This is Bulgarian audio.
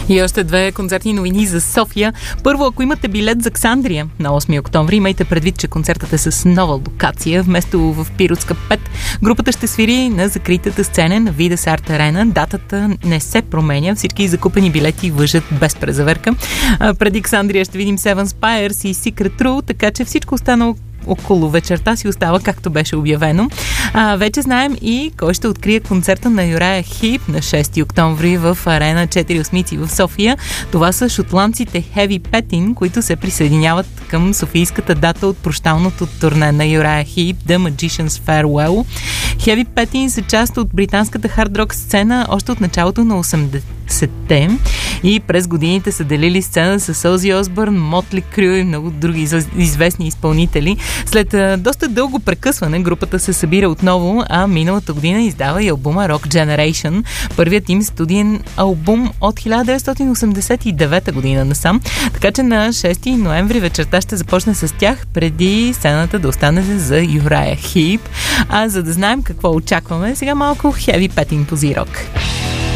И още две концертни новини за София. Първо, ако имате билет за Ксандрия на 8 октомври, имайте предвид, че концертът е с нова локация. Вместо в Пиротска 5, групата ще свири на закритата сцена на Видас Арт Арена. Датата не се променя. Всички закупени билети важат без презаверка. Преди Ксандрия ще видим Seven Spires и Secret True, така че всичко останало около вечерта си остава както беше обявено. Вече знаем и кой ще открие концерта на Юрая Хип на 6 октомври в Арена 4 осмици в София. Това са шотландците Heavy Petting, които се присъединяват към софийската дата от прощалното турне на Юрая Хип, The Magician's Farewell. Heavy Petting са част от британската хард-рок сцена още от началото на 80-те и през годините са делили сцена с Ози Осбърн, Мотли Крю и много други известни изпълнители. След доста дълго прекъсване групата се събира отново, а миналата година издава и албума Rock Generation, първият им студиен албум от 1989 година насам. Така че на 6 ноември вечерта ще започне с тях, преди сцената да остане за Юрая Хип. А за да знаем какво очакваме, сега малко Heavy Petting по Z-Rock.